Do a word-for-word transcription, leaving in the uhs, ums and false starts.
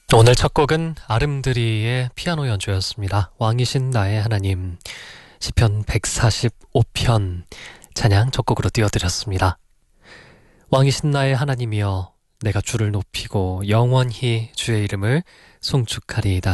오늘 첫 곡은 아름드리의 피아노 연주였습니다. 왕이신 나의 하나님, 시편 백사십오 편 찬양 첫 곡으로 띄워드렸습니다. 왕이신 나의 하나님이여, 내가 주를 높이고 영원히 주의 이름을 송축하리이다.